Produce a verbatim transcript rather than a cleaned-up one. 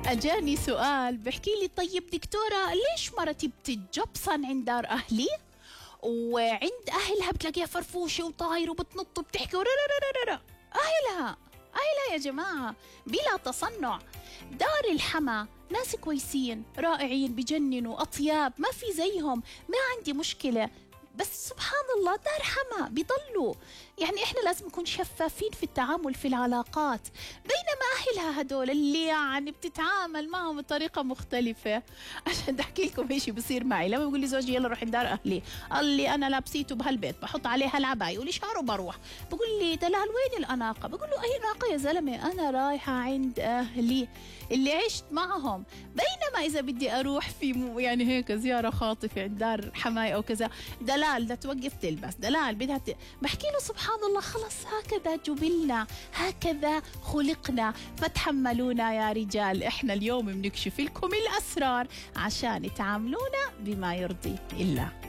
أجاني سؤال بحكي لي طيب دكتورة ليش مرتي بتتجبصن عند دار أهلي وعند أهلها بتلاقيها فرفوشة وطايرة وبتنط وبتحكي ورررررر. أهلها أهلها يا جماعة بلا تصنع. دار الحما ناس كويسين رائعين بجننوا أطياب ما في زيهم، ما عندي مشكلة، بس سبحان الله دار حما بيضلوا يعني احنا لازم نكون شفافين في التعامل في العلاقات، بينما اهلها هدول اللي يعني بتتعامل معهم بطريقه مختلفه. عشان احكي لكم ايش بصير معي لما بيقول لي زوجي يلا روح دار اهلي، قال لي انا لابسيته بهالبيت بحط عليها العباية والشعر وبروح، بقول لي دلال وين الاناقه؟ بقول له اي ناقه يا زلمه، انا رايحه عند اهلي اللي عشت معهم. بينما اذا بدي اروح في مو يعني هيك زياره خاطفه عند دار حماي او كذا، دلال بدها توقف تلبس، دلال بدها ت... بحكي له سبحان الله خلص هكذا جبلنا هكذا خلقنا، فتحملونا يا رجال. احنا اليوم بنكشف لكم الاسرار عشان تعاملونا بما يرضي الله.